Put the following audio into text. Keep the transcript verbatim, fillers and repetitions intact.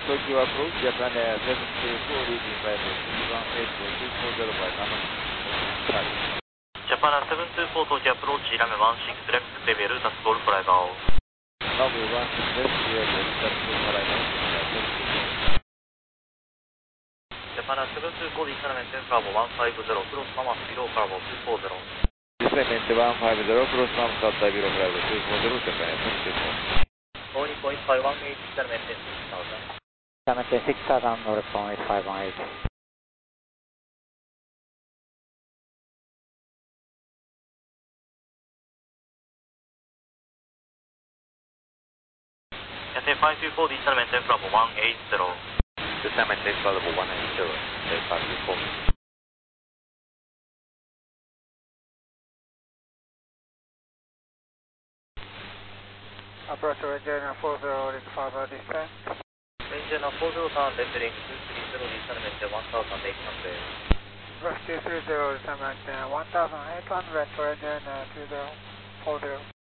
Tokyo approach, Japan Air seven two four, leading flight one eight four two four zero five, Sorry. Japan Air seven two four, Tokyo approach, runway one six left, clear, that's Golf fly bow. Runway one six left, clear, that's Golf fly bow. Japan Air seven two four, descend maintain Bravo one five zero, cross Mama below Bravo two four zero. Descend maintain one five zero, cross Mama Qatar below Bravo two four zero, Japan Air seven two four. Boeing point five one eight, descend maintain six thousand. Maintain six thousand, North point five one eight. Yate five two four, descend maintain Bravo one eight zero. Descend maintain Bravo one eight zero, Yate five two four. Approach Ranger four zero, is further descent. Ranger four zero, turn left link two three zero, descend maintain one thousand eight hundred. Approach two three zero, descend maintain one thousand eight hundred, Ranger two zero four zero.